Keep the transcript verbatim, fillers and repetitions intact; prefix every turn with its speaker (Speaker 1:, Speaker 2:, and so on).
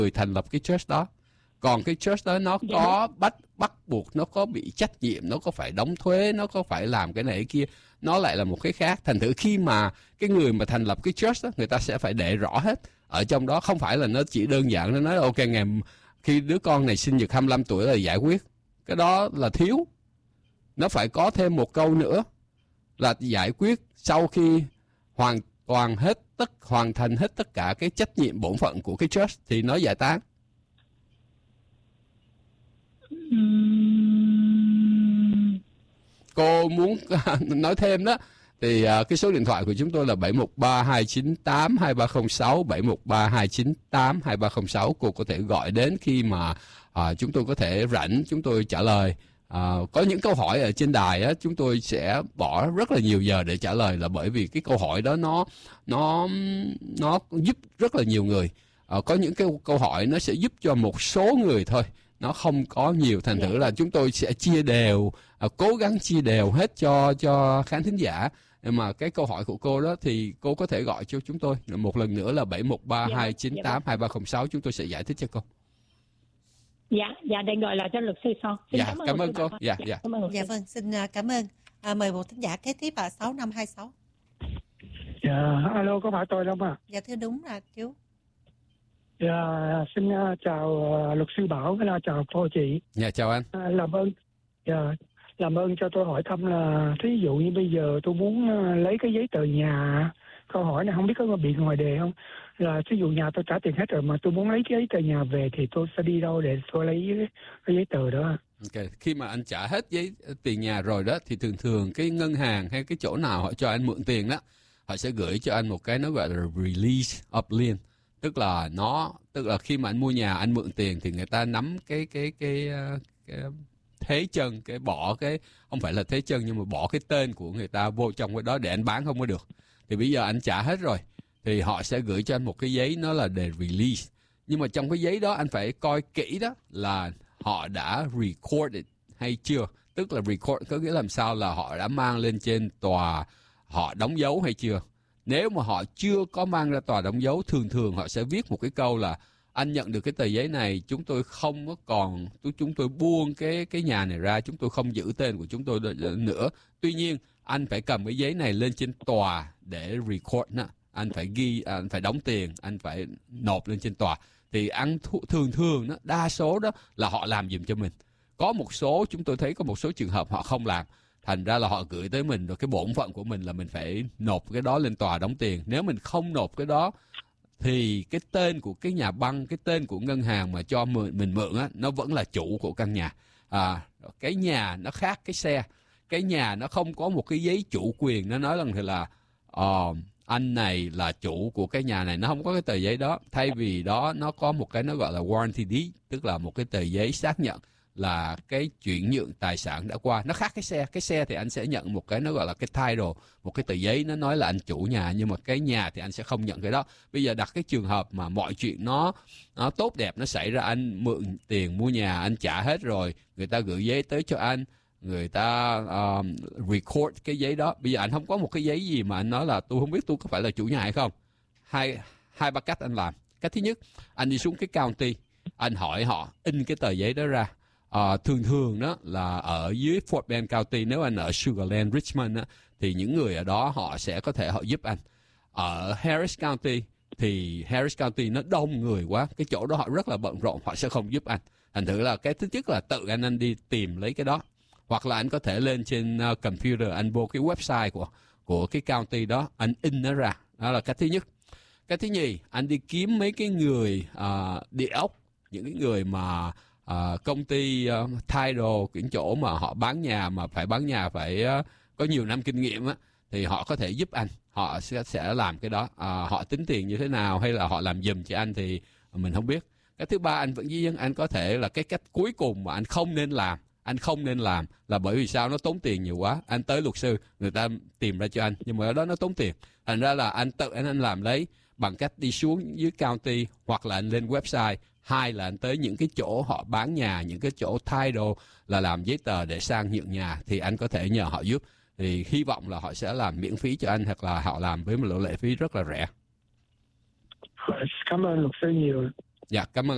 Speaker 1: người thành lập cái church đó. Còn cái church đó nó
Speaker 2: Dạ.
Speaker 1: có bắt bắt buộc, nó có bị trách nhiệm, nó có phải đóng thuế, nó có phải làm cái này cái kia, nó lại là một cái khác. Thành thử khi mà cái người mà thành lập cái church đó, người ta sẽ phải để rõ hết ở trong đó. Không phải là nó chỉ đơn giản nó nói ok ngày khi đứa con này sinh nhật hai mươi lăm tuổi là giải quyết. Cái đó là thiếu. Nó phải có thêm một câu nữa là giải quyết sau khi hoàn toàn hết tất hoàn thành hết tất cả cái trách nhiệm bổn phận của cái church thì nó giải tán.
Speaker 2: Ừm,
Speaker 1: Cô muốn nói thêm đó thì uh, cái số điện thoại của chúng tôi là bảy một ba hai chín tám hai ba không sáu, bảy một ba hai chín tám hai ba không sáu. Cô có thể gọi đến khi mà uh, chúng tôi có thể rảnh, chúng tôi trả lời. Uh, có những câu hỏi ở trên đài á, chúng tôi sẽ bỏ rất là nhiều giờ để trả lời, là bởi vì cái câu hỏi đó nó nó nó giúp rất là nhiều người. Uh, có những cái câu hỏi nó sẽ giúp cho một số người thôi, nó không có nhiều. Thành thử là chúng tôi sẽ chia đều, uh, cố gắng chia đều hết cho cho khán thính giả. Nhưng mà cái câu hỏi của cô đó thì cô có thể gọi cho chúng tôi một lần nữa là bảy một ba hai chín tám hai ba không sáu, chúng tôi sẽ giải thích cho cô.
Speaker 2: Dạ, dạ để gọi lại cho luật sư sau. Xin
Speaker 1: Dạ, cảm ơn
Speaker 2: luật sư
Speaker 1: cô.
Speaker 2: Bảo.
Speaker 1: Dạ, dạ.
Speaker 2: Cảm ơn luật
Speaker 3: Dạ
Speaker 2: sư.
Speaker 3: vâng, xin à, cảm ơn. À, mời một thính giả kế tiếp là sáu năm hai sáu.
Speaker 4: Dạ, alo, có phải tôi không ạ?
Speaker 3: Dạ thưa đúng là chú.
Speaker 4: Dạ, xin uh, chào uh, luật sư Bảo, với là chào cô chị.
Speaker 1: Dạ, chào anh.
Speaker 4: À, làm ơn, dạ, làm ơn cho tôi hỏi thăm là thí dụ như bây giờ tôi muốn uh, lấy cái giấy tờ nhà, câu hỏi này không biết có bị ngoài đề không? Là thí dụ nhà tôi trả tiền hết rồi mà tôi muốn lấy cái giấy tờ nhà về thì tôi sẽ đi đâu để tôi lấy cái, cái giấy tờ đó?
Speaker 1: Ok, khi mà anh trả hết giấy tiền nhà rồi đó thì thường thường cái ngân hàng hay cái chỗ nào họ cho anh mượn tiền đó, họ sẽ gửi cho anh một cái nó gọi là release of lien. Tức là nó tức là khi mà anh mua nhà, anh mượn tiền thì người ta nắm cái cái cái cái, cái thế chân, cái bỏ cái không phải là thế chân nhưng mà bỏ cái tên của người ta vô trong cái đó để anh bán không có được. Thì bây giờ anh trả hết rồi thì họ sẽ gửi cho anh một cái giấy, nó là để release. Nhưng mà trong cái giấy đó anh phải coi kỹ đó là họ đã recorded hay chưa. Tức là record có nghĩa làm sao là họ đã mang lên trên tòa, họ đóng dấu hay chưa. Nếu mà họ chưa có mang ra tòa đóng dấu, thường thường họ sẽ viết một cái câu là anh nhận được cái tờ giấy này, chúng tôi không có còn, chúng tôi buông cái cái nhà này ra, chúng tôi không giữ tên của chúng tôi nữa. Tuy nhiên, anh phải cầm cái giấy này lên trên tòa để record nữa. Anh phải ghi, anh phải đóng tiền, anh phải nộp lên trên tòa. Thì ăn thường thường đó, đa số đó là họ làm giùm cho mình. Có một số, chúng tôi thấy có một số trường hợp họ không làm. Thành ra là họ gửi tới mình, rồi cái bổn phận của mình là mình phải nộp cái đó lên tòa đóng tiền. Nếu mình không nộp cái đó thì cái tên của cái nhà băng, cái tên của ngân hàng mà cho mình, mình mượn á, nó vẫn là chủ của căn nhà. À, cái nhà nó khác cái xe. Cái nhà nó không có một cái giấy chủ quyền, nó nói rằng là uh, anh này là chủ của cái nhà này, nó không có cái tờ giấy đó. Thay vì đó nó có một cái nó gọi là warranty deed, tức là một cái tờ giấy xác nhận là cái chuyển nhượng tài sản đã qua. Nó khác cái xe. Cái xe thì anh sẽ nhận một cái nó gọi là cái title, một cái tờ giấy nó nói là anh chủ nhà, nhưng mà cái nhà thì anh sẽ không nhận cái đó. Bây giờ đặt cái trường hợp mà mọi chuyện nó nó tốt đẹp nó xảy ra, anh mượn tiền mua nhà, anh trả hết rồi, người ta gửi giấy tới cho anh, người ta um, record cái giấy đó. Bây giờ anh không có một cái giấy gì mà anh nói là tôi không biết tôi có phải là chủ nhà hay không. Hai hai ba cách anh làm. Cách thứ nhất, anh đi xuống cái county, anh hỏi họ in cái tờ giấy đó ra. À, thường thường đó là ở dưới Fort Bend County, nếu anh ở Sugar Land, Richmond đó, thì những người ở đó họ sẽ có thể họ giúp anh. Ở Harris County thì Harris County nó đông người quá, cái chỗ đó họ rất là bận rộn, họ sẽ không giúp anh. Thành thử là cái thứ nhất là tự anh anh đi tìm lấy cái đó, hoặc là anh có thể lên trên uh, computer, anh vô cái website của của cái county đó, anh in nó ra. Đó là cái thứ nhất. Cái thứ nhì, anh đi kiếm mấy cái người uh, địa ốc, những cái người mà uh, công ty uh, title, cái chỗ mà họ bán nhà mà phải bán nhà phải uh, có nhiều năm kinh nghiệm á, thì họ có thể giúp anh. Họ sẽ sẽ làm cái đó. Uh, họ tính tiền như thế nào hay là họ làm giùm cho anh thì mình không biết. Cái thứ ba, anh vẫn dĩ nhiên anh có thể là cái cách cuối cùng mà anh không nên làm. Anh không nên làm là bởi vì sao? Nó tốn tiền nhiều quá. Anh tới luật sư, người ta tìm ra cho anh, nhưng mà ở đó nó tốn tiền. Thành ra là anh tự anh, anh làm lấy bằng cách đi xuống dưới county, hoặc là anh lên website, hai là anh tới những cái chỗ họ bán nhà, những cái chỗ title là làm giấy tờ để sang nhượng nhà, thì anh có thể nhờ họ giúp. Thì hy vọng là họ sẽ làm miễn phí cho anh, hoặc là họ làm với một lệ phí rất là rẻ.
Speaker 4: Cảm ơn luật sư nhiều.
Speaker 1: Dạ, cảm ơn.